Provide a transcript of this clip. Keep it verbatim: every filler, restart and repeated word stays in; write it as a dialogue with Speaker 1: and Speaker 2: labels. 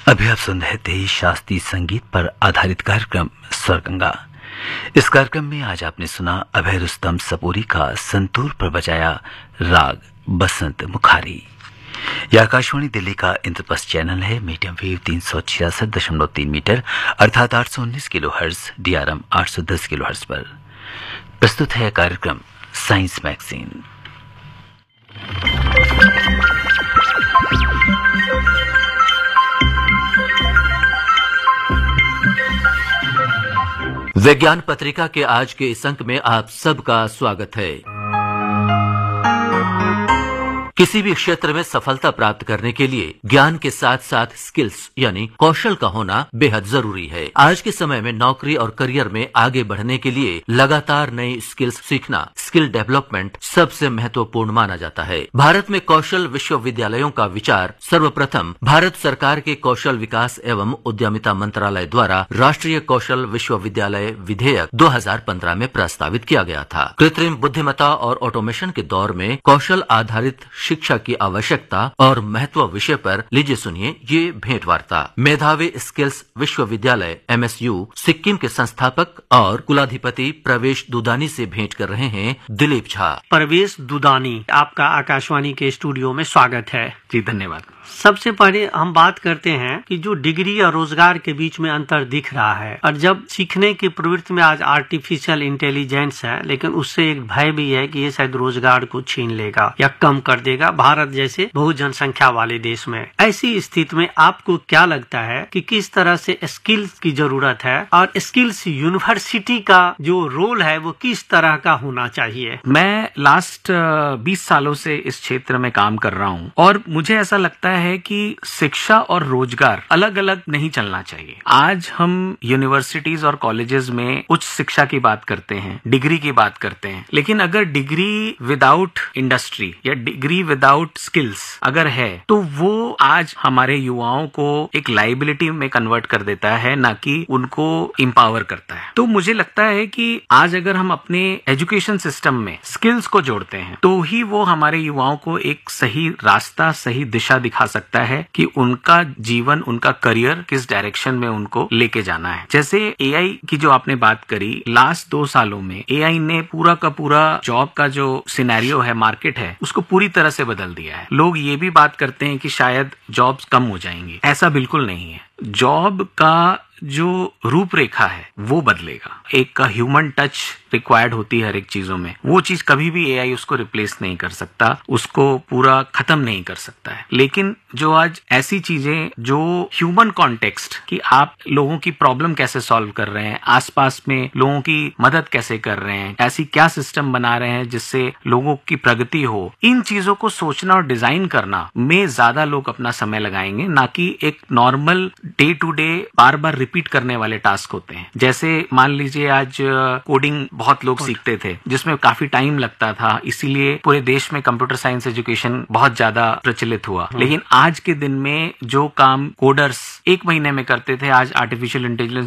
Speaker 1: अभी आप सुन रहे थे शास्त्रीय संगीत पर आधारित कार्यक्रम स्वरगंगा। इस कार्यक्रम में आज आपने सुना अभय रुस्तम सपूरी का संतूर पर बजाया राग बसंत मुखारी। यह आकाशवाणी दिल्ली का इंद्रप्रस्थ चैनल है। मीडियम वेव तीन सौ छियासठ दशमलव तीन मीटर अर्थात आठ सौ उन्नीस किलो हर्ट्ज, डीआरएम आठ सौ दस किलो हर्ट्ज पर प्रस्तुत है कार्यक्रम साइंस मैगजीन।
Speaker 2: विज्ञान पत्रिका के आज के इस अंक में आप सबका स्वागत है। किसी भी क्षेत्र में सफलता प्राप्त करने के लिए ज्ञान के साथ साथ स्किल्स यानी कौशल का होना बेहद जरूरी है। आज के समय में नौकरी और करियर में आगे बढ़ने के लिए लगातार नई स्किल्स सीखना, स्किल डेवलपमेंट सबसे महत्वपूर्ण माना जाता है। भारत में कौशल विश्वविद्यालयों का विचार सर्वप्रथम भारत सरकार के कौशल विकास एवं उद्यमिता मंत्रालय द्वारा राष्ट्रीय कौशल विश्वविद्यालय विधेयक दो हज़ार पंद्रह में प्रस्तावित किया गया था। कृत्रिम बुद्धिमत्ता और ऑटोमेशन के दौर में कौशल आधारित शिक्षा की आवश्यकता और महत्व विषय पर लीजिए सुनिए ये भेंट वार्ता। मेधावी स्किल्स विश्वविद्यालय एम एस यू सिक्किम के संस्थापक और कुलाधिपति प्रवेश दुदानी से भेंट कर रहे हैं दिलीप झा।
Speaker 3: प्रवेश दुदानी, आपका आकाशवाणी के स्टूडियो में स्वागत है।
Speaker 4: जी धन्यवाद।
Speaker 3: सबसे पहले हम बात करते हैं कि जो डिग्री और रोजगार के बीच में अंतर दिख रहा है, और जब सीखने की प्रवृत्ति में आज आर्टिफिशियल इंटेलिजेंस है, लेकिन उससे एक भय भी है कि ये शायद रोजगार को छीन लेगा या कम कर देगा भारत जैसे बहुत जनसंख्या वाले देश में। ऐसी स्थिति में आपको क्या लगता है कि किस तरह से स्किल्स की जरूरत है और स्किल्स यूनिवर्सिटी का जो रोल है वो किस तरह का होना चाहिए?
Speaker 4: मैं लास्ट बीस सालों से इस क्षेत्र में काम कर रहा हूँ और मुझे ऐसा लगता है कि शिक्षा और रोजगार अलग अलग नहीं चलना चाहिए। आज हम यूनिवर्सिटीज और कॉलेजेस में उच्च शिक्षा की बात करते हैं, डिग्री की बात करते हैं, लेकिन अगर डिग्री विदाउट इंडस्ट्री या डिग्री विदाउट स्किल्स अगर है तो वो आज हमारे युवाओं को एक लाइबिलिटी में कन्वर्ट कर देता है, ना कि उनको एम्पावर करता है। तो मुझे लगता है कि आज अगर हम अपने एजुकेशन सिस्टम में स्किल्स को जोड़ते हैं तो ही वो हमारे युवाओं को एक सही रास्ता, सही दिशा दिखा सकता है कि उनका जीवन, उनका करियर किस डायरेक्शन में उनको लेके जाना है। जैसे एआई की जो आपने बात करी, लास्ट दो सालों में एआई ने पूरा का पूरा जॉब का जो सिनेरियो है, मार्केट है, उसको पूरी तरह से बदल दिया है। लोग ये भी बात करते हैं कि शायद जॉब्स कम हो जाएंगी, ऐसा बिल्कुल नहीं है। जॉब का जो रूपरेखा है वो बदलेगा। एक ह्यूमन टच रिक्वायर्ड होती है हर एक चीजों में, वो चीज कभी भी एआई उसको रिप्लेस नहीं कर सकता, उसको पूरा खत्म नहीं कर सकता है। लेकिन जो आज ऐसी चीजें जो ह्यूमन कॉन्टेक्स्ट कि आप लोगों की प्रॉब्लम कैसे सॉल्व कर रहे हैं, आसपास में लोगों की मदद कैसे कर रहे हैं, ऐसी क्या सिस्टम बना रहे हैं जिससे लोगों की प्रगति हो, इन चीजों को सोचना और डिजाइन करना में ज्यादा लोग अपना समय लगाएंगे, ना कि एक normal day to day bar bar repeat करने वाले टास्क होते हैं। जैसे मान लीजिए आज कोडिंग बहुत लोग सीखते थे जिसमें काफी टाइम लगता था, इसीलिए पूरे देश में कंप्यूटर साइंस एजुकेशन बहुत ज्यादा प्रचलित हुआ। लेकिन आज के दिन में जो काम कोडर्स एक महीने में करते थे, आज आर्टिफिशियल इंटेलिजेंस